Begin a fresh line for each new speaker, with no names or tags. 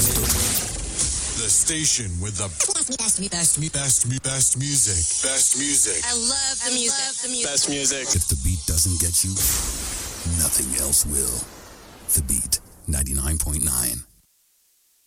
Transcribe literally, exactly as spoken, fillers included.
The station with the best, best, best, best, best music. Best music.
I love the music. Love the music.
Best music.
If the beat doesn't get you, nothing else will. The Beat, ninety-nine point nine.